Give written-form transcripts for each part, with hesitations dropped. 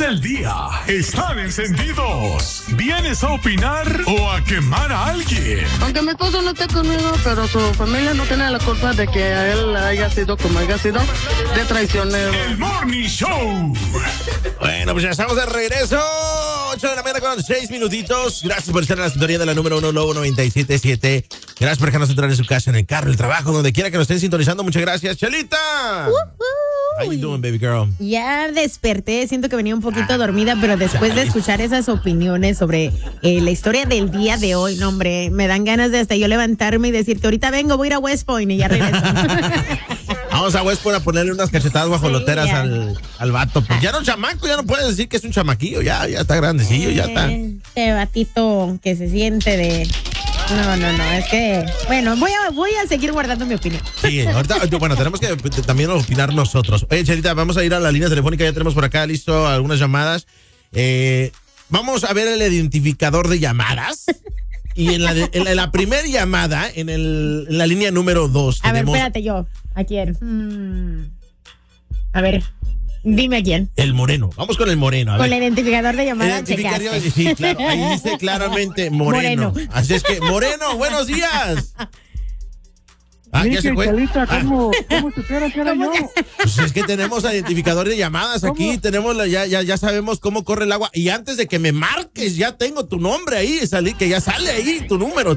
del día están encendidos. ¿Vienes a opinar o a quemar a alguien? Aunque mi esposo no esté conmigo, pero su familia no tiene la culpa de que a él haya sido como haya sido, de traicionero. El Morning Show. Bueno, pues ya estamos de regreso. 8 de la mañana con 6 minutitos. Gracias por estar en la sintonía de la número 1, Lobo 97.7. Gracias por dejarnos entrar en su casa, en el carro, en el trabajo, donde quiera que nos estén sintonizando. Muchas gracias, Chelita. How you doing, baby girl? Ya desperté, siento que venía un poquito dormida, pero después de escuchar esas opiniones sobre la historia del día de hoy, no, hombre, me dan ganas de hasta yo levantarme y decirte, ahorita vengo, voy a ir a West Point y ya regreso. Vamos a West Point a ponerle unas cachetadas guajoloteras al vato. Pues ya no es chamaco, ya no puedes decir que es un chamaquillo, ya está grandecillo, ya está. Este batito que se siente de... No, es que, bueno, voy a seguir guardando mi opinión. Sí, ahorita, bueno, tenemos que también opinar nosotros. Oye, Chelita, vamos a ir a la línea telefónica, ya tenemos por acá listo algunas llamadas. Vamos a ver el identificador de llamadas. Y en la primera llamada, en la línea número 2. A ver, espérate yo. ¿A quién? A ver, dime a quién. El moreno. Vamos con el moreno. Con el identificador de llamada, checaste. Sí, claro. Ahí dice claramente moreno. Así es que, Moreno, buenos días. Ya se fue. Chalita, ¿cómo supieron que era yo? Pues es que tenemos identificador de llamadas aquí, tenemos ya sabemos cómo corre el agua. Y antes de que me marques, ya tengo tu nombre ahí, que ya sale ahí tu número.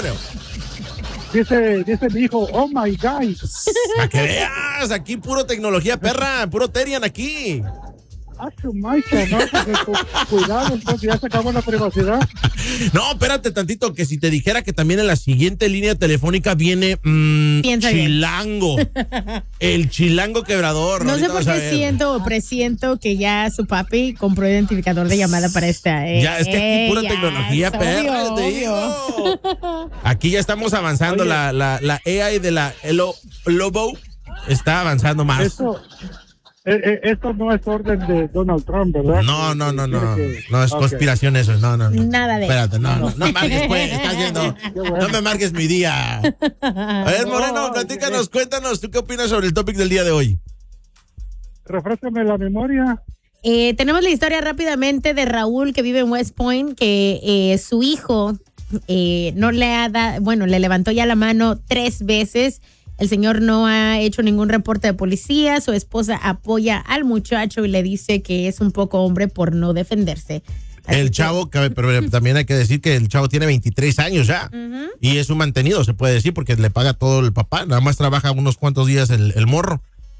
Dice mi hijo, oh my God. Para que veas, aquí puro tecnología perra, puro Terian aquí. Ah, su maícha, ¿no? Cuidado, entonces ya se acabó la privacidad. No, espérate tantito, que si te dijera que también en la siguiente línea telefónica viene Chilango. El Chilango quebrador. No sé por qué presiento que ya su papi compró identificador de llamada para esta. Ya, es que aquí pura tecnología, perra, te digo. Aquí ya estamos avanzando. Oye, la AI de la Lobo está avanzando más. Esto no es orden de Donald Trump, ¿verdad? No. No es conspiración eso. No. Nada de eso. Espérate, no marques, pues. Estás viendo. Bueno. No me marques mi día. A ver, Moreno, platícanos, cuéntanos, ¿tú qué opinas sobre el topic del día de hoy? Refréscame la memoria. Tenemos la historia rápidamente de Raúl, que vive en West Point, que su hijo no le levantó ya la mano 3 veces. El señor no ha hecho ningún reporte de policía. Su esposa apoya al muchacho y le dice que es un poco hombre por no defenderse. El chavo, pero también hay que decir que el chavo tiene 23 años ya. Uh-huh. Y es un mantenido, se puede decir, porque le paga todo el papá. Nada más trabaja unos cuantos días el morro.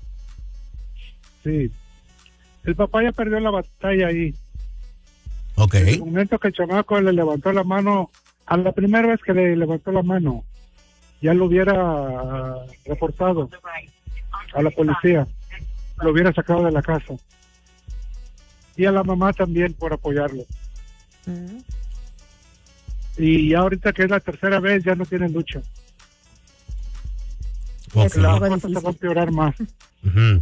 Sí. El papá ya perdió la batalla ahí. Ok. En el momento que el chamaco le levantó la mano, a la primera vez que le levantó la mano, ya lo hubiera reportado a la policía, lo hubiera sacado de la casa. Y a la mamá también por apoyarlo. Uh-huh. Y ya ahorita que es la tercera vez, ya no tienen lucha. Okay. La cosa se va a empeorar más. Uh-huh.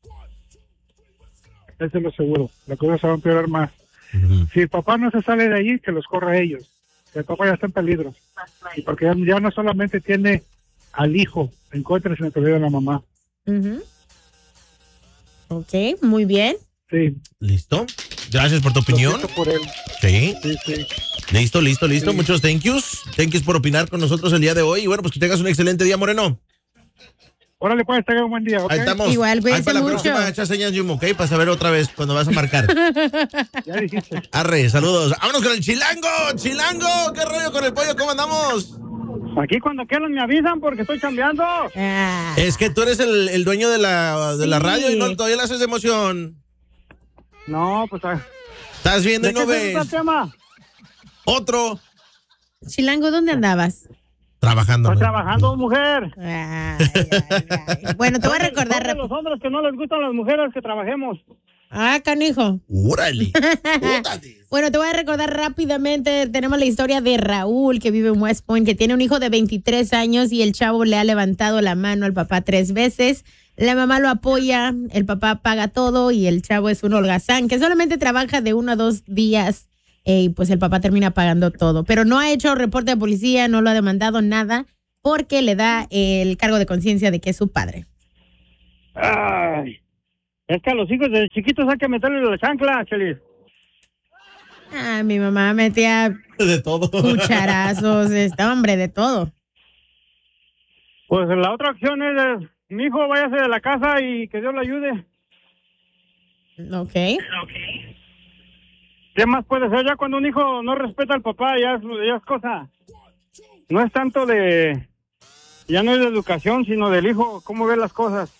Eso es lo seguro. La cosa se va a empeorar más. Uh-huh. Si el papá no se sale de ahí, que los corra a ellos. El papá ya está en peligro. Y porque ya no solamente tiene al hijo en contra, sino que tiene a la mamá. Uh-huh. Ok, muy bien. Sí. ¿Listo? Gracias por tu opinión. Por él. Sí. Sí. Listo. Sí. Muchos thank yous. Thank yous por opinar con nosotros el día de hoy. Y bueno, pues que tengas un excelente día, Moreno. Órale, pues, tenga un buen día, ¿ok? Ahí estamos. Igual, cuídense para la mucho. próxima, echa señas, Jum, ¿ok? Para saber otra vez cuando vas a marcar. Ya dijiste. Arre, saludos. Vámonos con el Chilango. Chilango, ¿qué rollo con el pollo? ¿Cómo andamos? Aquí cuando quieran me avisan porque estoy chambeando. Es que tú eres el dueño de la radio y no todavía le haces de emoción. No, pues... Estás viendo y no ves. ¿De qué tema? Otro. Chilango, ¿dónde andabas? Trabajando. Estoy trabajando, mujer. Ay. Bueno, te voy a recordar. Son los hombres que no les gustan las mujeres que trabajemos. Canijo. ¡Órale! Bueno, te voy a recordar rápidamente. Tenemos la historia de Raúl, que vive en West Point, que tiene un hijo de 23 años y el chavo le ha levantado la mano al papá 3 veces. La mamá lo apoya, el papá paga todo y el chavo es un holgazán que solamente trabaja de 1 a 2 días. Y pues el papá termina pagando todo. Pero no ha hecho reporte de policía, no lo ha demandado nada, porque le da el cargo de conciencia de que es su padre. Ay, Es que a los hijos desde chiquitos hay que meterle la chancla, Chelis. Ah, mi mamá metía De todo. cucharazos, hombre, de todo. Pues la otra opción es, mi hijo, váyase de la casa y que Dios le ayude. Ok. ¿Qué más puede ser? Ya cuando un hijo no respeta al papá, ya es cosa. No es tanto ya no es de educación, sino del hijo, cómo ve las cosas.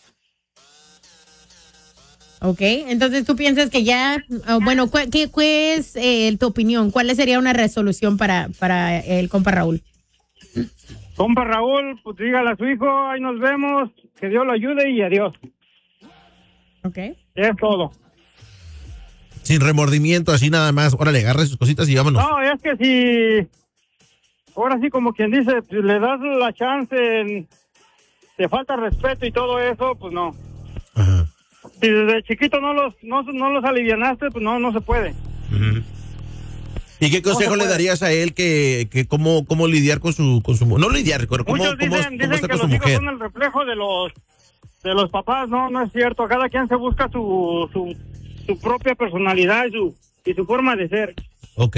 Ok, entonces tú piensas que ya, bueno, ¿qué es tu opinión? ¿Cuál sería una resolución para el compa Raúl? Compa Raúl, pues dígale a su hijo, ahí nos vemos, que Dios lo ayude y adiós. Ok. Es todo. Sin remordimiento, así nada más. Órale, agarra sus cositas y vámonos. No, es que si, ahora sí como quien dice, si le das la chance, te falta respeto y todo eso, pues no. Ajá. Si desde chiquito no los alivianaste, pues no se puede. Uh-huh. ¿Y qué consejo le darías a él que cómo lidiar con su no lidiar, cómo Muchos dicen está que con su los hijos mujer? son el reflejo de los papás. No es cierto. Cada quien se busca su propia personalidad y su forma de ser. Ok.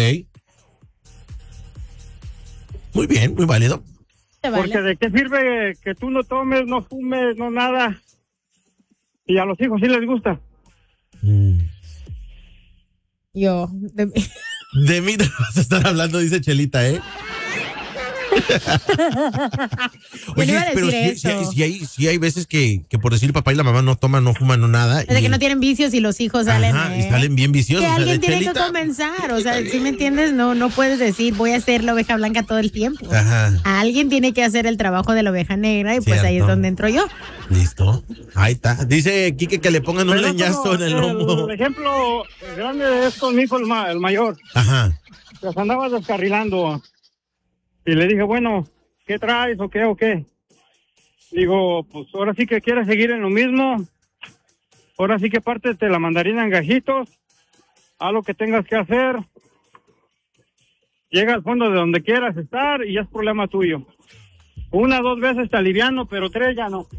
Muy bien, muy válido. Porque de qué sirve que tú no tomes, no fumes, no nada. Y a los hijos sí les gusta. Yo. De mí no vas a estar hablando, dice Chelita, ¿eh? Oye, iba a pero decir sí hay veces que por decir el papá y la mamá no toman, no fuman, no nada. Desde que no tienen vicios y los hijos salen. Y salen bien viciosos. Que o sea, alguien de tiene Chelita. que comenzar, o sea, ¿sí me entiendes? No puedes decir, voy a ser la oveja blanca todo el tiempo. Ajá. Alguien tiene que hacer el trabajo de la oveja negra y pues ahí es Cierto. donde entro yo. Listo. Ahí está. Dice Quique que le pongan un Pero leñazo en el lomo. El ejemplo grande es con mi hijo, el mayor. Ajá. Pues andaba descarrilando. Y le dije, bueno, ¿qué traes o qué? Digo, pues ahora sí que quieres seguir en lo mismo. Ahora sí que pártete la mandarina en gajitos. Haz lo que tengas que hacer. Llega al fondo de donde quieras estar y ya es problema tuyo. 1 o 2 veces te aliviano, pero 3 ya no.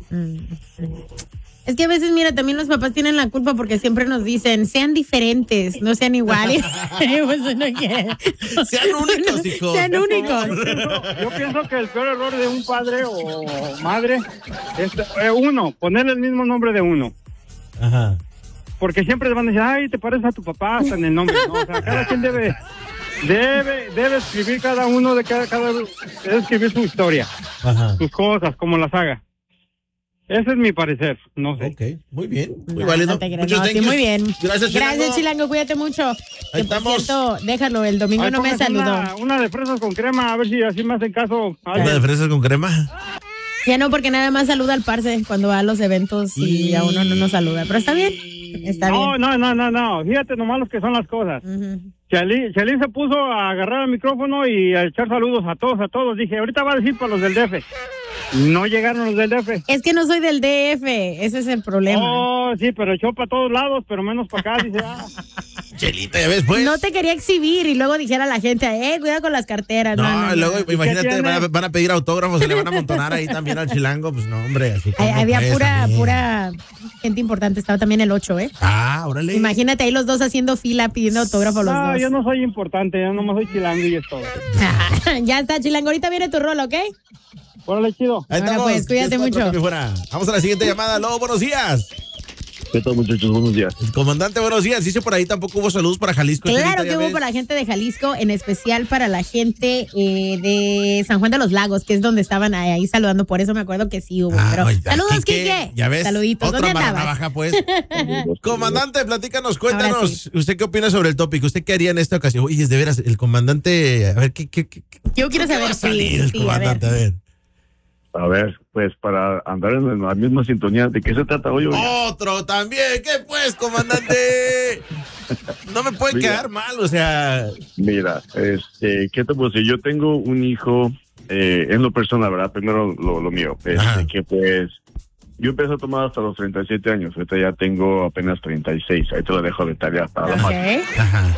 Es que a veces, mira, también los papás tienen la culpa porque siempre nos dicen, sean diferentes, no sean iguales. Pues uno quiere. Sean únicos, hijos. Sean por únicos. favor. Yo pienso que el peor error de un padre o madre es ponerle el mismo nombre de uno. Ajá. Porque siempre le van a decir, ay, te pareces a tu papá hasta en el nombre. No, o sea, cada quien debe escribir cada uno debe escribir su historia, Ajá. sus cosas, como las haga. Ese es mi parecer, no sé. Ok, muy bien, muy No, válido. no te creas, Muchos no, sí, thank yous. muy bien. Gracias, Chilango. Chilango, cuídate mucho. Ahí Que, por estamos. cierto, déjalo, el domingo Ahí no me póngase saludó. una de fresas con crema, a ver si así me hacen caso. Ay, ¿Una de fresas con crema? Ya no, porque nada más saluda al parce cuando va a los eventos y a uno no nos saluda. Pero está bien, está bien. no. Fíjate nomás los que son las cosas. Ujú. Chalín se puso a agarrar el micrófono y a echar saludos a todos. Dije, ahorita va a decir para los del DF. No llegaron los del DF. Es que no soy del DF, ese es el problema. Oh, sí, pero echó para todos lados, pero menos para acá. Dice, Chelita, ya ves, pues. No te quería exhibir y luego dijera a la gente, cuidado con las carteras. No, luego imagínate, ¿Qué tiene? van a pedir autógrafos, se le van a amontonar ahí también al Chilango. Pues no, hombre, así como Había pues, también. pura gente importante, estaba también el 8, ¿eh? Ah, órale. Imagínate ahí los dos haciendo fila pidiendo autógrafo los no, dos. yo no soy importante, yo nomás soy chilango y es todo. Ya está, Chilango, ahorita viene tu rol, ¿ok? Órale, chido. Ahí Ahora, estamos. pues, cuídate 10-4, mucho. que fuera. Vamos a la siguiente llamada. Aló, buenos días. ¿Qué tal, muchachos? Buenos días. El comandante, buenos días. Dice por ahí tampoco hubo saludos para Jalisco. Claro Chelita, que ya hubo ves. para la gente de Jalisco, en especial para la gente de San Juan de los Lagos, que es donde estaban ahí saludando, por eso me acuerdo que sí hubo. Pero oye, saludos, Quique, Quique. Ya ves. Saluditos. Otra ¿Dónde mala andabas? navaja, pues. Comandante, platícanos, Ahora cuéntanos. sí. ¿Usted qué opina sobre el tópico? ¿Usted qué haría en esta ocasión? Oye, es de veras, el comandante. A ver, ¿qué Yo quiero ¿qué saber va a salir el sí, a ver. comandante? A ver. A ver, pues para andar en la misma sintonía, ¿de qué se trata hoy? Otro también. ¿Qué pues, comandante? No me pueden Mira. quedar mal, o sea. Mira, ¿qué te puedo decir? Yo tengo un hijo, en lo personal, ¿verdad? Primero lo mío, Ajá. que pues yo empecé a tomar hasta los 37 años, ahorita ya tengo apenas 36, ahí te lo dejo de tarea para la Ok. máquina. Ajá.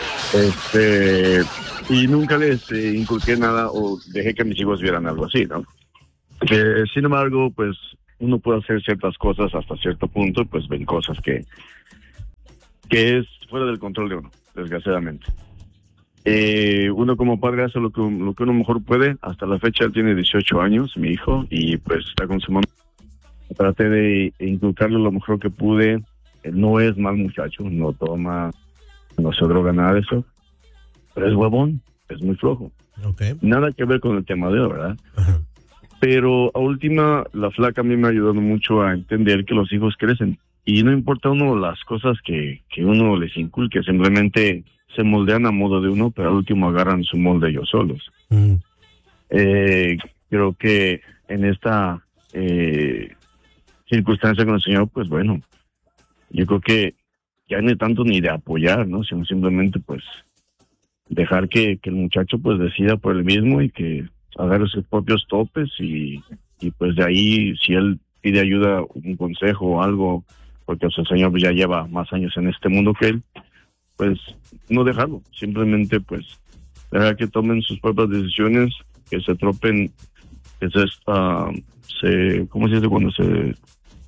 Y nunca les inculqué nada o dejé que mis hijos vieran algo así, ¿no? Sin embargo, pues uno puede hacer ciertas cosas hasta cierto punto, pues ven cosas que es fuera del control de uno, desgraciadamente. Uno como padre hace lo que uno mejor puede. Hasta la fecha él tiene 18 años, mi hijo, y pues está con su mamá. Traté de inculcarle lo mejor que pude. Él no es mal muchacho, no toma, no se droga, nada de eso, pero es huevón, es muy flojo. Okay. Nada que ver con el tema de hoy, ¿verdad? Ajá. Pero a última, la flaca a mí me ha ayudado mucho a entender que los hijos crecen. Y no importa uno las cosas que uno les inculque, simplemente se moldean a modo de uno, pero al último agarran su molde ellos solos. Creo que en esta circunstancia con el señor, pues bueno, yo creo que ya no hay tanto ni de apoyar, ¿no? Sino simplemente pues dejar que el muchacho pues decida por él mismo y que agarre sus propios topes y pues de ahí, si él pide ayuda, un consejo o algo, porque el señor ya lleva más años en este mundo que él, pues no dejarlo, simplemente pues dejar que tomen sus propias decisiones, que se tropen, que ¿cómo se dice cuando se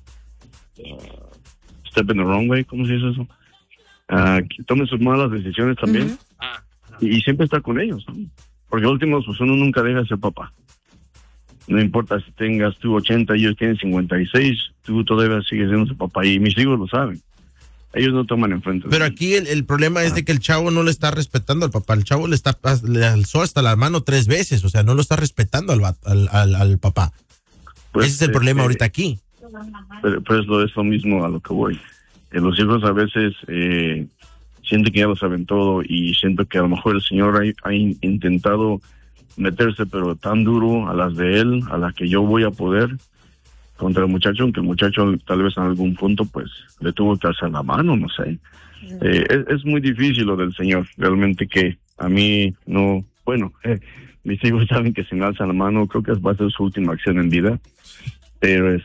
step in the wrong way? ¿Cómo se dice eso? Que tomen sus malas decisiones también. Y siempre estar con ellos, ¿no? Porque al último, pues uno nunca deja de ser papá. No importa si tengas tú 80 y ellos tienen 56, tú todavía sigues siendo su papá, y mis hijos lo saben. Ellos no toman enfrente. Pero aquí el problema es de que el chavo no le está respetando al papá. El chavo le alzó hasta la mano 3 veces, o sea, no lo está respetando al papá. Pues, ese es el problema ahorita aquí. Pero es lo mismo a lo que voy. Los hijos a veces sienten que ya lo saben todo, y siento que a lo mejor el señor ha intentado meterse, pero tan duro a las de él, a las que yo voy a poder, contra el muchacho, aunque el muchacho tal vez en algún punto pues le tuvo que alzar la mano, no sé. Es muy difícil lo del señor, realmente, que a mí no, bueno, mis hijos saben que si me alzan la mano, creo que va a ser su última acción en vida, pero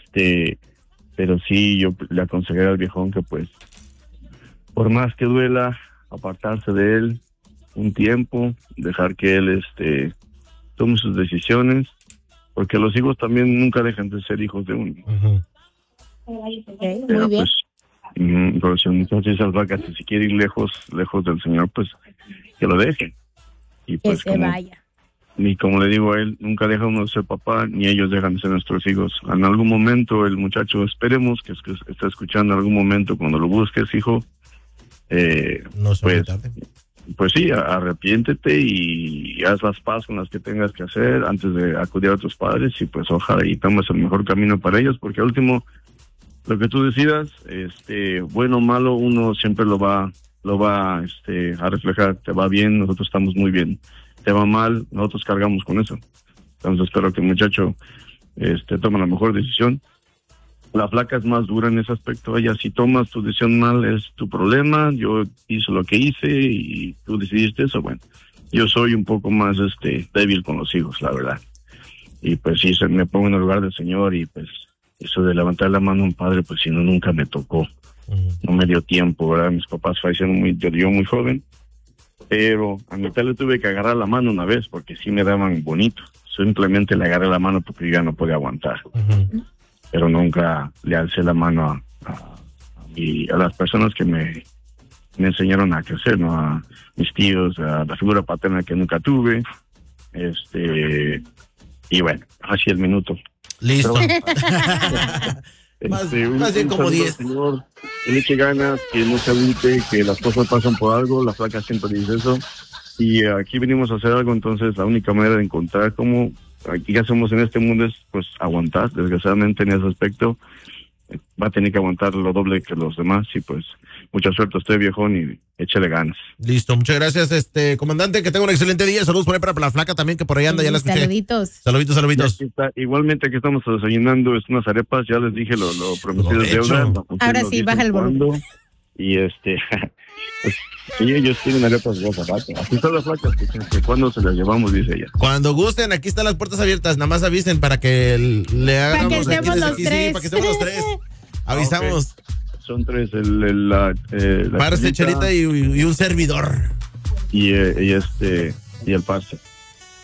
sí, yo le aconsejé al viejón que pues, por más que duela, apartarse de él un tiempo, dejar que él tome sus decisiones, porque los hijos también nunca dejan de ser hijos de uno. Okay, pero muy bien. pues, pero si un muchacho dice al vaca, si quiere ir lejos del señor, pues que lo deje. Y Que pues se vaya. Y como le digo a él, nunca deja uno de ser papá, ni ellos dejan de ser nuestros hijos. En algún momento el muchacho, esperemos que esté escuchando en algún momento, cuando lo busques, hijo, No se pues, tarde. pues sí, arrepiéntete y haz las paces con las que tengas que hacer antes de acudir a tus padres, y pues ojalá y tomes el mejor camino para ellos, porque al último, lo que tú decidas, bueno o malo, uno siempre lo va a reflejar. Te va bien, nosotros estamos muy bien. Te va mal, nosotros cargamos con eso. Entonces espero que el muchacho tome la mejor decisión. La flaca es más dura en ese aspecto. Ella, si tomas tu decisión mal, es tu problema. Yo hice lo que hice y tú decidiste eso. Bueno, yo soy un poco más débil con los hijos, la verdad. Y pues sí, me pongo en el lugar del señor, y pues eso de levantar la mano a un padre, pues si no, nunca me tocó. No me dio tiempo, ¿verdad? Mis papás fallecieron muy joven, pero a mi tía le tuve que agarrar la mano una vez, porque sí me daban bonito. Simplemente le agarré la mano porque yo ya no podía aguantar. Pero nunca le alcé la mano a las personas que me enseñaron a crecer, ¿no? A mis tíos, a la figura paterna que nunca tuve. Y bueno, así el minuto. Listo. Más bien como 10. Señor, que le eche ganas, que no se agüite, que las cosas pasan por algo. La flaca siempre dice eso. Y aquí venimos a hacer algo, entonces la única manera de encontrar cómo aquí hacemos en este mundo es pues aguantar. Desgraciadamente en ese aspecto va a tener que aguantar lo doble que los demás, y pues mucha suerte a usted, viejón, y échale ganas. Listo, muchas gracias, comandante, que tenga un excelente día. Saludos por ahí para la flaca también, que por ahí anda, ya la escuché. Saluditos. Saluditos. Igualmente aquí estamos desayunando unas arepas, ya les dije lo prometido es deuda. Ahora sí, baja el volumen. Y pues, y ellos tienen arepas de rato. Aquí están las flacas, que cuando se las llevamos, dice ella. Cuando gusten, aquí están las puertas abiertas, nada más avisen para que le hagamos. Para que estemos los tres. Sí, para que estemos los tres. Avisamos. Okay. Son tres, Parce, Chelita y un servidor. Y el parce.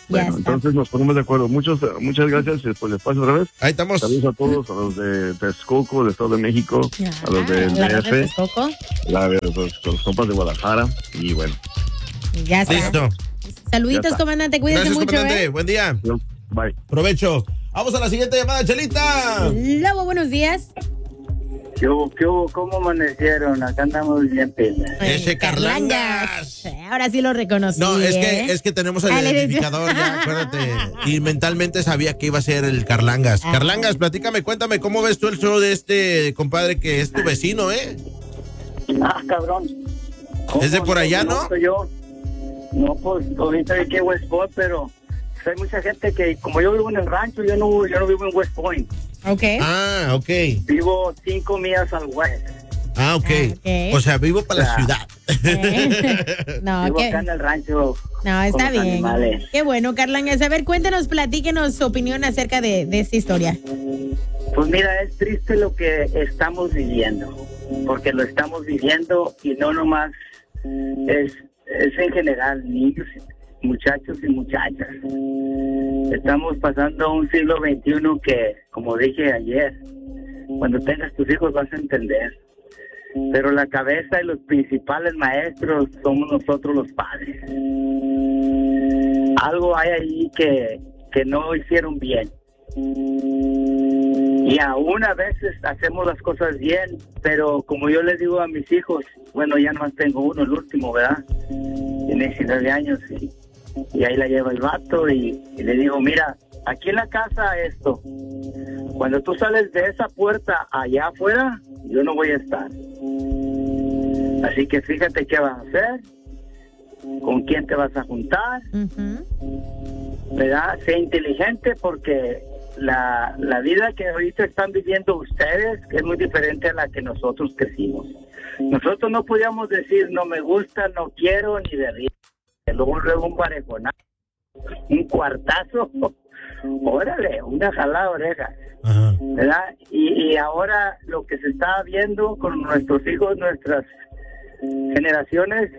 Bueno, entonces nos ponemos de acuerdo. Muchas gracias. Pues les paso otra vez. Ahí estamos. Saludos a todos, a los de Texcoco, del Estado de México, a los del DF, los compas de Guadalajara, y bueno. Ya está. Listo. Saluditos, comandante. Cuídense Gracias, mucho, comandante. Buen día. Bye. Provecho. Vamos a la siguiente llamada, Chelita. Lobo, buenos días. ¿Qué hubo? ¿Cómo amanecieron? Acá andamos bien pila. Ese Carlangas. Ahora sí lo reconocí. No, es que tenemos el identificador ya, acuérdate. Y mentalmente sabía que iba a ser el Carlangas. Carlangas, platícame, cuéntame, ¿cómo ves tú el show de este compadre que es tu vecino, Cabrón. ¿Es de por allá, no? Yo? No, pues ahorita vi que West Point, pero hay mucha gente que, como yo vivo en el rancho, yo no vivo en West Point. Ok. Ok. Vivo 5 millas al west. Ok. O sea, vivo para la ciudad. No, vivo acá en el rancho. No, está bien. Animales. Qué bueno, Carlangas. A ver, cuéntanos, platíquenos su opinión acerca de esta historia. Pues mira, es triste lo que estamos viviendo, porque lo estamos viviendo y no nomás es en general, niños, muchachos y muchachas. Estamos pasando un siglo XXI que, como dije ayer, cuando tengas tus hijos vas a entender. Pero la cabeza y los principales maestros somos nosotros los padres. Algo hay ahí que no hicieron bien. Y aún a veces hacemos las cosas bien, pero como yo les digo a mis hijos, bueno, ya nomás tengo uno, el último, ¿verdad? Tiene 19 años y ahí la lleva el vato y le digo, mira, aquí en la casa esto, cuando tú sales de esa puerta allá afuera, yo no voy a estar. Así que fíjate qué vas a hacer, con quién te vas a juntar, ¿verdad? Sé inteligente porque la vida que ahorita están viviendo ustedes es muy diferente a la que nosotros crecimos. Nosotros no podíamos decir no me gusta, no quiero, ni de río. Luego un parejonazo, un cuartazo, órale, una jalada de orejas, ¿verdad? Y ahora lo que se está viendo con nuestros hijos, nuestras generaciones,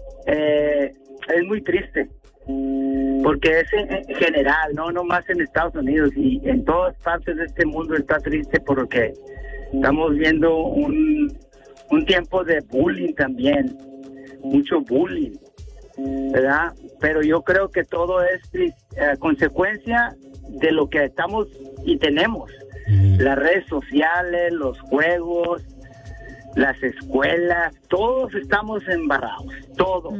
es muy triste. Porque es en general, no nomás en Estados Unidos y en todas partes de este mundo está triste porque estamos viendo un tiempo de bullying también, mucho bullying, ¿verdad? Pero yo creo que todo es consecuencia de lo que estamos y tenemos. Las redes sociales, los juegos, las escuelas, todos estamos embarrados, todos.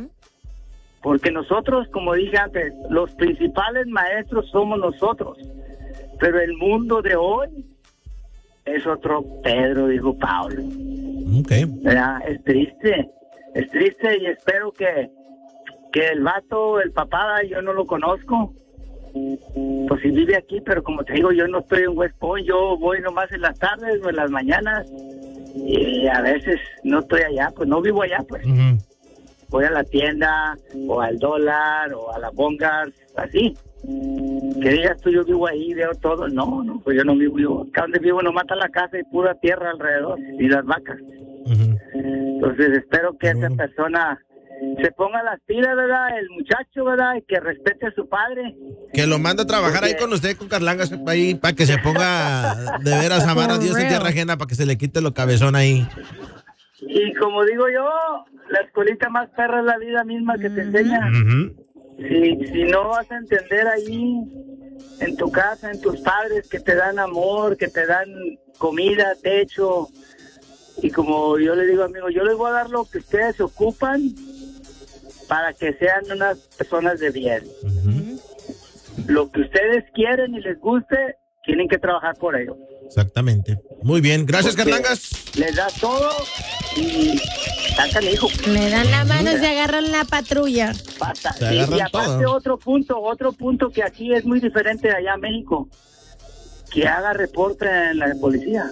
Porque nosotros, como dije antes, los principales maestros somos nosotros. Pero el mundo de hoy es otro Pedro, dijo Pablo. ¿Verdad? Es triste y espero que el vato, el papá, yo no lo conozco. Pues sí vive aquí, pero como te digo, yo no estoy en West Point, yo voy nomás en las tardes o en las mañanas. Y a veces no estoy allá, pues no vivo allá, pues. Voy a la tienda, o al dólar, o a la Bongas, así. Que digas tú, yo vivo ahí, veo todo. No, pues yo no vivo. Acá donde vivo no mata la casa y pura tierra alrededor, y las vacas. Entonces espero que esa persona se ponga las pilas, ¿verdad? El muchacho, ¿verdad? Y que respete a su padre. Que lo manda a trabajar ahí con usted, con Carlangas, ahí, para que se ponga de veras a amar a Dios en tierra ajena, para que se le quite lo cabezón ahí. Y como digo yo, la escuelita más perra es la vida misma que te enseña. Si no vas a entender ahí, en tu casa, en tus padres, que te dan amor, que te dan comida, techo, y como yo le digo, amigo, yo les voy a dar lo que ustedes ocupan para que sean unas personas de bien. Lo que ustedes quieren y les guste, tienen que trabajar por ello. Exactamente. Muy bien. Gracias, Carlangas. Les das todo y sacan hijo. Le dan la mano y se agarran la patrulla. Y aparte otro punto que aquí es muy diferente de allá en México. Que haga reporte en la policía.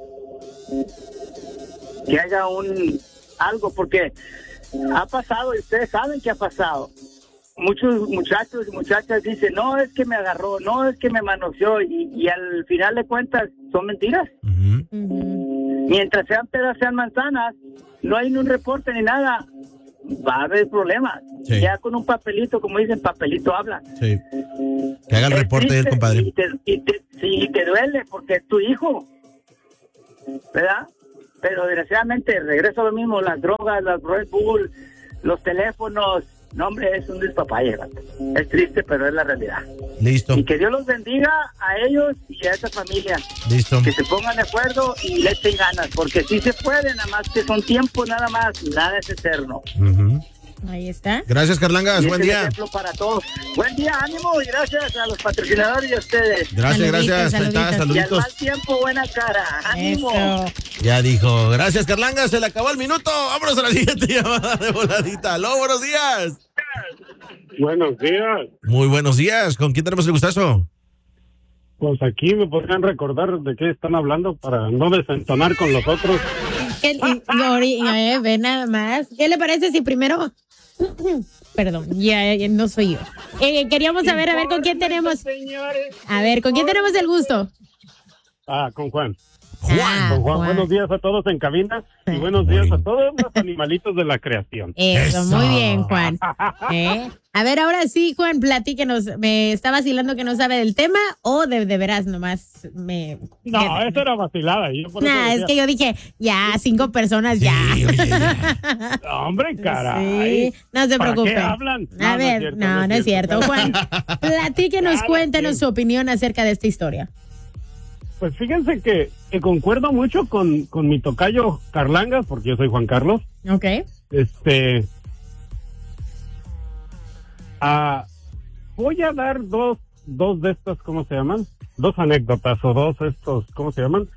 Que haga algo, porque ha pasado, y ustedes saben que ha pasado. Muchos muchachos y muchachas dicen, no, es que me agarró, no, es que me manoseó, y al final de cuentas son mentiras. Mientras sean peras, sean manzanas, no hay ni un reporte ni nada. va a haber problemas. Sí. Ya con un papelito, como dicen, papelito habla. Sí. Que haga el Es reporte del triste compadre. y te duele porque es tu hijo, ¿verdad? Pero desgraciadamente regreso a lo mismo, las drogas, las Red Bull, los teléfonos, no hombre, es un despapalle, vato. Es triste, pero es la realidad. Listo. Y que Dios los bendiga a ellos y a esa familia. Listo. Que se pongan de acuerdo y le echen ganas, porque sí se puede, nada más que son tiempos nada más, nada es eterno. Ujú. Ahí está. Gracias, Carlangas. Y Buen ese es día. el ejemplo para todos. Buen día, ánimo y gracias a los patrocinadores y a ustedes. Gracias, Saluditos, gracias. Ahí está, Y al saluditos. mal tiempo, buena cara. Ánimo. Eso. Ya dijo. Gracias, Carlangas. Se le acabó el minuto. Vámonos a la siguiente llamada de voladita. Aló, buenos días. Buenos días. Muy buenos días. ¿Con quién tenemos el gustazo? Pues aquí me podrían recordar de qué están hablando para no desentonar con los otros. Ve nada más. ¿Qué le parece si primero... Perdón, ya no soy yo. Queríamos saber, a ver, ¿con quién tenemos? A ver, ¿con quién tenemos el gusto? Con Juan. Ah, Con Juan. Juan. Buenos días a todos en cabina y buenos días a todos los animalitos de la creación. Eso, Eso. muy bien, Juan. A ver, ahora sí, Juan, platíquenos. ¿Me está vacilando que no sabe del tema o de veras nomás me... No, eso era vacilada. Y yo por eso Nah, decía, es que yo dije, ya, 5 personas, ya. Sí, oye, ya. hombre, caray. Sí, no se ¿Para preocupe. qué hablan? A No, ver, no es cierto. Juan, platíquenos, Cada cuéntenos quien. su opinión acerca de esta historia. Pues fíjense que concuerdo mucho con mi tocayo Carlangas, porque yo soy Juan Carlos. Ok. Voy a dar dos de estas, ¿cómo se llaman? Dos anécdotas o dos estos, ¿cómo se llaman?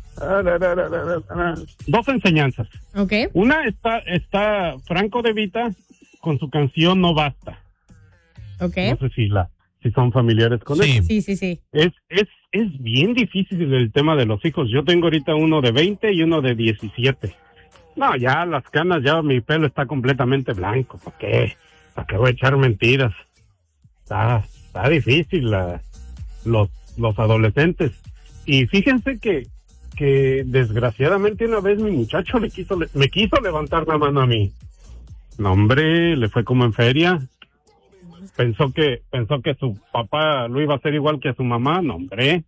Dos enseñanzas. Ok. Una está Franco De Vita con su canción No Basta. Ok. No sé si son familiares con Sí. él. Sí. Es bien difícil el tema de los hijos. Yo tengo ahorita uno de 20 y uno de 17. No, ya las canas, ya mi pelo está completamente blanco. ¿Para qué? ¿Para qué voy a echar mentiras? Está difícil los adolescentes. Y fíjense que desgraciadamente una vez mi muchacho me quiso levantar la mano a mí. No, hombre, le fue como en feria. Pensó que su papá lo iba a hacer igual que a su mamá. No, hombre.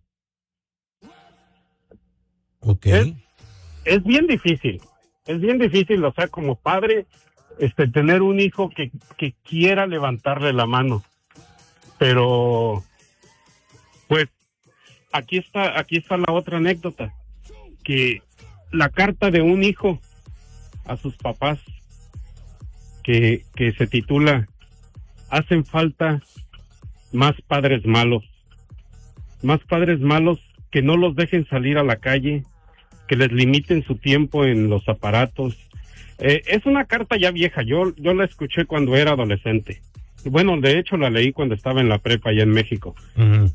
Ok. Es bien difícil. Es bien difícil, o sea, como padre, tener un hijo que quiera levantarle la mano. Pero, pues, aquí está la otra anécdota. Que la carta de un hijo a sus papás, que se titula Hacen falta más padres malos que no los dejen salir a la calle, que les limiten su tiempo en los aparatos. Es una carta ya vieja, yo la escuché cuando era adolescente. Bueno, de hecho la leí cuando estaba en la prepa allá en México. Ujú.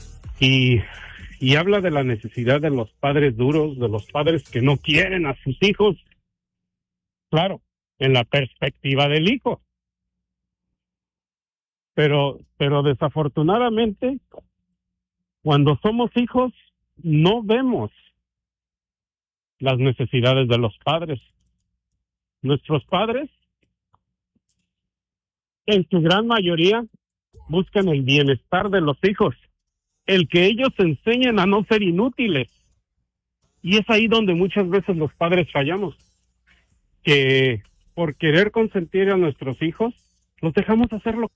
Y habla de la necesidad de los padres duros, de los padres que no quieren a sus hijos. Claro, en la perspectiva del hijo. Pero desafortunadamente, cuando somos hijos, no vemos las necesidades de los padres. Nuestros padres, en su gran mayoría, buscan el bienestar de los hijos, el que ellos enseñen a no ser inútiles. Y es ahí donde muchas veces los padres fallamos, que por querer consentir a nuestros hijos, los dejamos hacerlo.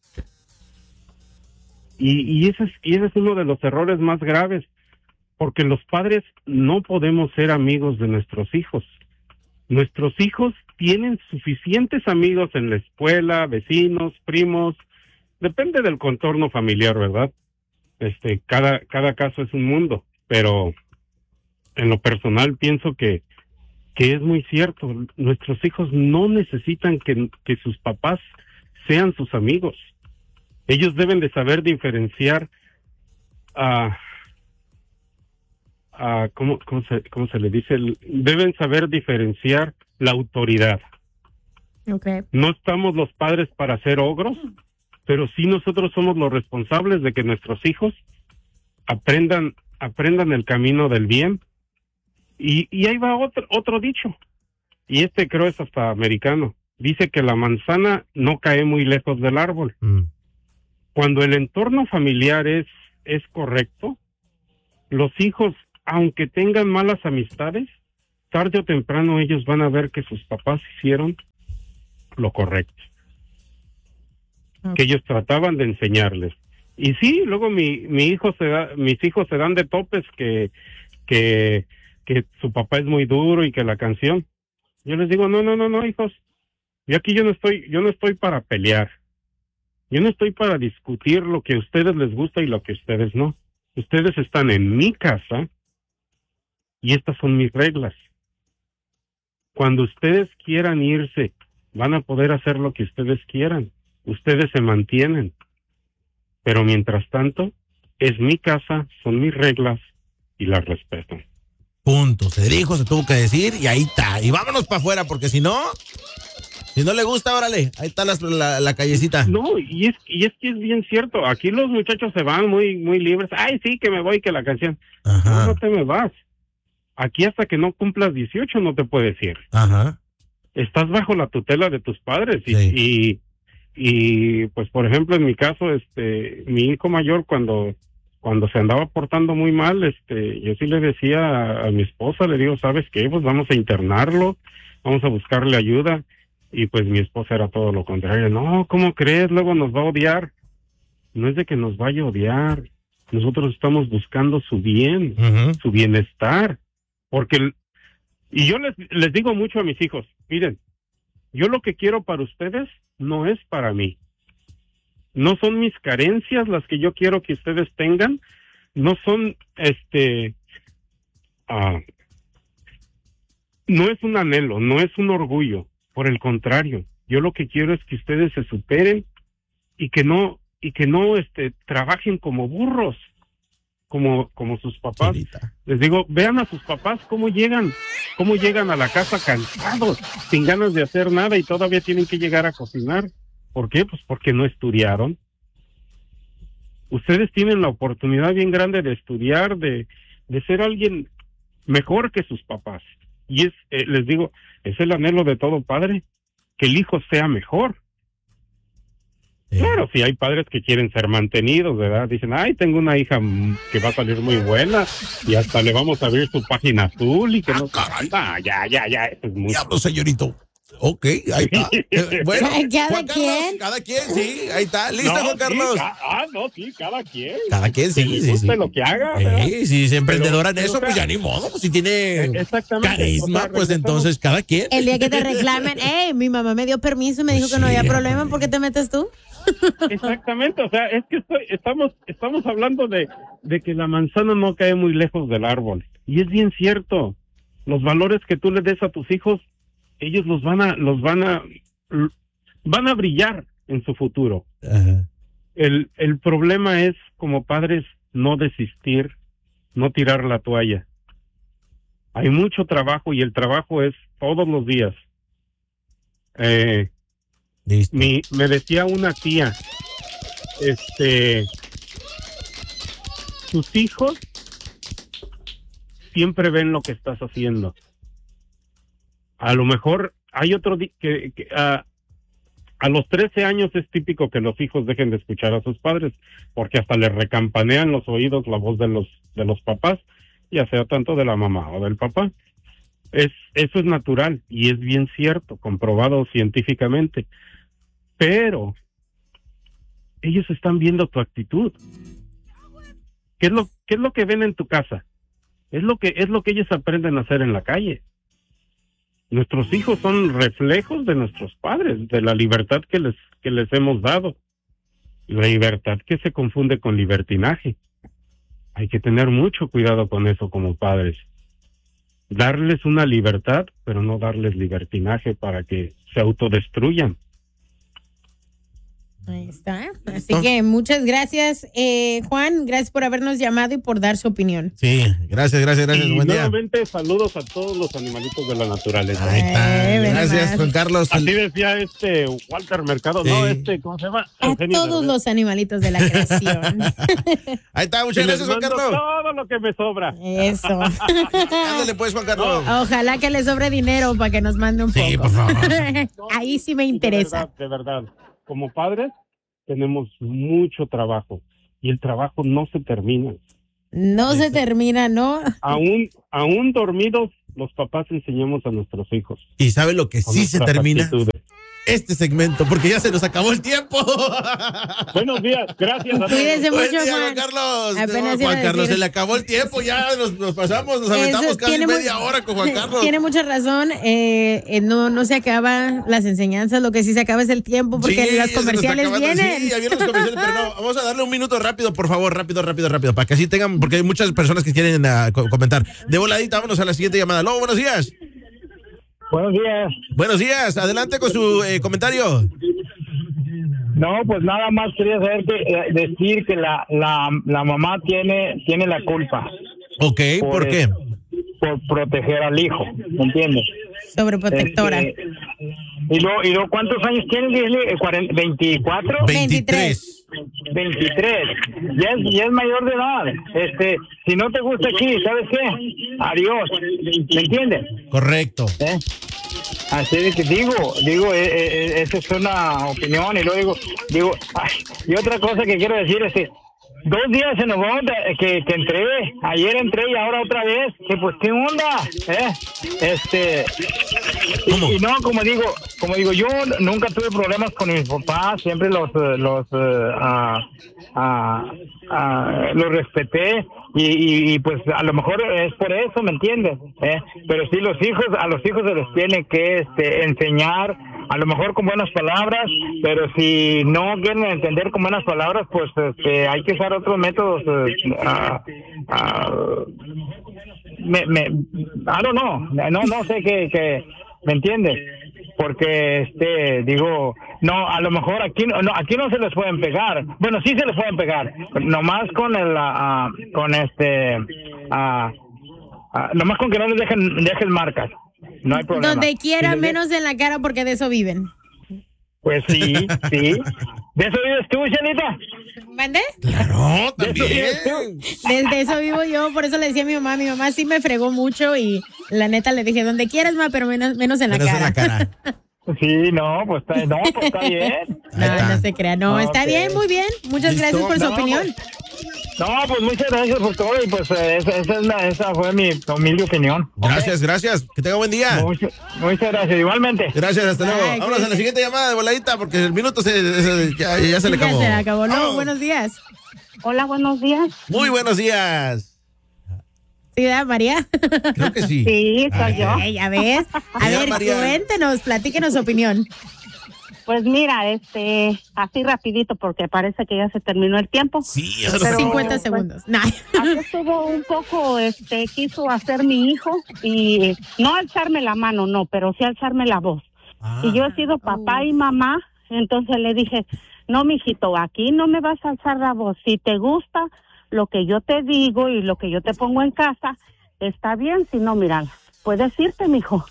Y ese es uno de los errores más graves, porque los padres no podemos ser amigos de nuestros hijos. Nuestros hijos tienen suficientes amigos en la escuela, vecinos, primos, depende del contorno familiar, ¿verdad? Cada caso es un mundo, pero en lo personal pienso que es muy cierto. Nuestros hijos no necesitan que sus papás sean sus amigos. Ellos deben de saber diferenciar ¿cómo se le dice? Deben saber diferenciar la autoridad. Okay. No estamos los padres para ser ogros, pero sí nosotros somos los responsables de que nuestros hijos aprendan el camino del bien. Y ahí va otro dicho, y creo es hasta americano. dice que la manzana no cae muy lejos del árbol. Cuando el entorno familiar es correcto, los hijos, aunque tengan malas amistades, tarde o temprano ellos van a ver que sus papás hicieron lo correcto. Que ellos trataban de enseñarles. Y sí, luego mis hijos se dan de topes que su papá es muy duro y que la canción. Yo les digo, no, hijos. Y aquí yo no estoy para pelear. Yo no estoy para discutir lo que a ustedes les gusta y lo que a ustedes no. Ustedes están en mi casa y estas son mis reglas. Cuando ustedes quieran irse, van a poder hacer lo que ustedes quieran. Ustedes se mantienen. Pero mientras tanto, es mi casa, son mis reglas y las respeto. Punto. Se dijo, se tuvo que decir y ahí está. Y vámonos para afuera porque si no le gusta, órale, ahí está la callecita. No, y es que es bien cierto. Aquí los muchachos se van muy, muy libres. Ay, sí, que me voy, que la canción. No te me vas. Aquí hasta que no cumplas 18 no te puedes ir. Ajá. Estás bajo la tutela de tus padres y pues por ejemplo en mi caso mi hijo mayor cuando se andaba portando muy mal yo sí le decía a mi esposa, le digo, ¿sabes qué? Pues vamos a internarlo, vamos a buscarle ayuda. Y pues mi esposa era todo lo contrario. No, ¿cómo crees? Luego nos va a odiar. No es de que nos vaya a odiar. Nosotros estamos buscando su bien, su bienestar. Y yo les digo mucho a mis hijos, miren, yo lo que quiero para ustedes no es para mí. No son mis carencias las que yo quiero que ustedes tengan. No son, no es un anhelo, no es un orgullo. Por el contrario, yo lo que quiero es que ustedes se superen y que no trabajen como burros, como sus papás. Chirita. Les digo, vean a sus papás cómo llegan a la casa cansados, sin ganas de hacer nada y todavía tienen que llegar a cocinar. ¿Por qué? Pues porque no estudiaron. Ustedes tienen la oportunidad bien grande de estudiar, de ser alguien mejor que sus papás. Y les digo, es el anhelo de todo padre, que el hijo sea mejor. Claro, si hay padres que quieren ser mantenidos, ¿verdad? Dicen, ay, tengo una hija que va a salir muy buena y hasta le vamos a abrir su página azul y que no... Ya, es mucho. Diablo, señorito. Ok, ahí está. Bueno, ¿Cada quien? Cada quien, sí, ahí está. ¿Listo, Juan Carlos? Sí, cada quien. Cada quien, sí. Que le guste lo que haga. Si es emprendedora en eso, pues ya ni modo. Pues si tiene carisma, pues entonces cada quien. El día que te reclamen, mi mamá me dio permiso y me dijo que no había problema, ¿por qué te metes tú? Exactamente, o sea, es que estamos hablando de que la manzana no cae muy lejos del árbol. Y es bien cierto. Los valores que tú le des a tus hijos, ellos van a brillar en su futuro. Ajá. El problema es, como padres, no desistir, no tirar la toalla. Hay mucho trabajo y el trabajo es todos los días. Me decía una tía, tus hijos siempre ven lo que estás haciendo. A lo mejor hay otro que a los 13 años es típico que los hijos dejen de escuchar a sus padres, porque hasta les recampanean los oídos la voz de los papás, ya sea tanto de la mamá o del papá. Eso es natural y es bien cierto, comprobado científicamente. Pero ellos están viendo tu actitud. ¿Qué es lo que ven en tu casa? Es lo que ellos aprenden a hacer en la calle. Nuestros hijos son reflejos de nuestros padres, de la libertad que les hemos dado. La libertad que se confunde con libertinaje. Hay que tener mucho cuidado con eso como padres. Darles una libertad, pero no darles libertinaje para que se autodestruyan. Ahí está. Así que muchas gracias, Juan. Gracias por habernos llamado y por dar su opinión. Sí, gracias. Y Buen día. nuevamente saludos a todos los animalitos de la naturaleza. Ahí está. Gracias, Juan Carlos. Así decía Walter Mercado, Sí. no, ¿cómo se llama? A Eugenio todos Derbez. los animalitos de la creación. Ahí está, muchas Y les gracias, Juan mando Carlos. todo lo que me sobra. Eso. Ándale pues, Juan Carlos. Ojalá que le sobre dinero para que nos mande un poco. Sí, por favor. Ahí sí me interesa. De verdad. Como padres tenemos mucho trabajo y el trabajo no se termina. No se termina, ¿no? Aún dormidos, los papás enseñamos a nuestros hijos. ¿Y sabe lo que con sí se nuestras termina? actitudes. Este segmento, porque ya se nos acabó el tiempo. Buenos días, gracias a todos. Cuídense Buen mucho, día, Juan. Juan Carlos. Apenas No, iba a Juan Carlos, decir. se le acabó el tiempo, ya nos pasamos, nos Eso aventamos casi tiene media mu- hora con Juan Carlos. Tiene mucha razón. No se acaban las enseñanzas, lo que sí se acaba es el tiempo, porque Sí, las se nos comerciales está acabando. vienen. Sí, ya vienen los comerciales, pero no, vamos a darle un minuto rápido, por favor, rápido, para que así tengan, porque hay muchas personas que quieren comentar. De voladita, vámonos a la siguiente llamada. Lobo, buenos días. Buenos días. Buenos días, adelante con su comentario. No, pues nada más quería saber decir que la mamá tiene la culpa. Ok, ¿por qué? Por proteger al hijo, ¿me entiendes? Sobreprotectora. Y luego, ¿cuántos años tiene? Dile, 24. 23. 23. Ya es mayor de edad. Si no te gusta aquí, ¿sabes qué? Adiós. ¿Me entiendes? Correcto. Así de que digo, esa es una opinión. Y luego digo, ay, y otra cosa que quiero decir es que 2 días se nos va que entré, ayer entré y ahora otra vez, que pues qué onda, y no, como digo, yo nunca tuve problemas con mis papás, siempre los respeté y pues a lo mejor es por eso, ¿me entiendes? Pero sí a los hijos se les tiene que enseñar, a lo mejor con buenas palabras, pero si no quieren entender con buenas palabras, pues hay que usar otros métodos. I don't know, no sé qué, ¿me entiendes? Porque digo, no, a lo mejor aquí no se les pueden pegar. Bueno, sí se les pueden pegar, nomás con nomás con que no les dejen marcas. No hay problema. Donde quiera, Si les menos en la cara, porque de eso viven. Pues sí. ¿De eso vives tú, Janita? ¿Mande? Claro, ¿De eso también. vives tú? De eso vivo yo, por eso le decía a mi mamá sí me fregó mucho y la neta le dije, donde quieras, ma, pero menos en la Menos cara. en la cara. Sí, no, pues está bien. No se crea, no, está Ok. bien, muy bien. Muchas Listo. gracias por su No, opinión. No, pues muchas gracias por todo y pues esa fue mi humilde opinión. Gracias. Que tenga buen día. Muchas gracias, igualmente. Gracias, hasta luego. Ay, Vámonos a la siguiente llamada de voladita porque el minuto ya se le acabó. Ya se acabó. No, Vamos. buenos días. Hola, buenos días. Muy buenos días. ¿Sí, da, María? Creo que sí. Sí, soy yo. Ay, ya ves. A Señora ver, María. cuéntenos, platíquenos su opinión. Pues mira, así rapidito porque parece que ya se terminó el tiempo. Sí, ya se nos Pero- acabó. 50 segundos. Nah. Aquí estuvo un poco, quiso hacer mi hijo y no alzarme la mano, no, pero sí alzarme la voz. Y yo he sido papá y mamá, entonces le dije, no, mijito, aquí no me vas a alzar la voz. Si te gusta lo que yo te digo y lo que yo te pongo en casa, está bien. Si no, mira, puedes irte, mijo.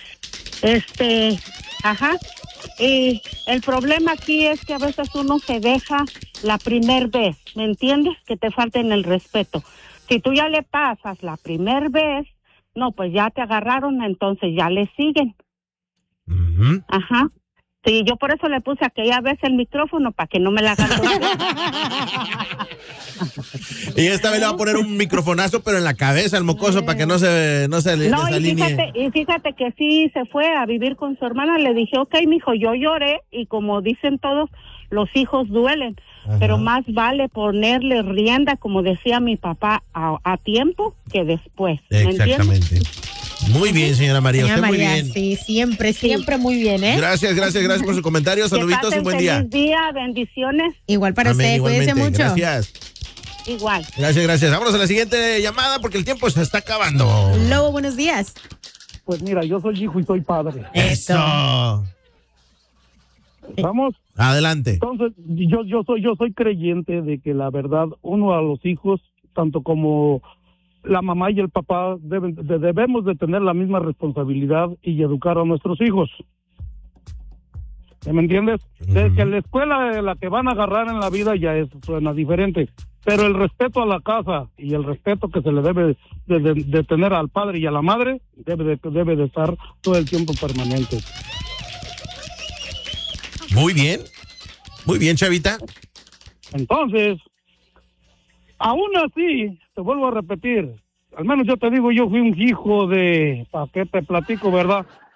Ajá. Y el problema aquí es que a veces uno se deja la primer vez, ¿me entiendes? Que te falten el respeto. Si tú ya le pasas la primer vez, no, pues ya te agarraron, entonces ya le siguen. Ujú. Ajá. Sí, yo por eso le puse aquella vez el micrófono para que no me la hagan. Y esta vez le va a poner un microfonazo, pero en la cabeza al mocoso para que no se No, y desalinee. fíjate que sí se fue a vivir con su hermana. Le dije, ok, mijo, yo lloré y como dicen todos, los hijos duelen. Pero más vale ponerle rienda, como decía mi papá, a tiempo que después. ¿Me entiendes? Exactamente. Muy bien, señora María. Señora Usted muy María, bien. sí, siempre muy bien, ¿eh? Gracias por su comentario. Que Saluditos, pasen un buen día. feliz día, bendiciones, Igual para Amén, usted, cuídese igualmente. mucho. Gracias. igual. Gracias. Vámonos a la siguiente llamada porque el tiempo se está acabando. Lobo, buenos días. Pues mira, yo soy hijo y soy padre. Eso. ¿Vamos? Adelante. Entonces, yo soy creyente de que la verdad, uno a los hijos, tanto como la mamá y el papá, debemos de tener la misma responsabilidad y educar a nuestros hijos. ¿Me entiendes? De que la escuela de la que van a agarrar en la vida ya suena diferente, pero el respeto a la casa y el respeto que se le debe de tener al padre y a la madre debe de estar todo el tiempo permanente. Muy bien, Chavita. Entonces, aún así, te vuelvo a repetir, al menos yo te digo, yo fui un hijo de, ¿para qué te platico, verdad?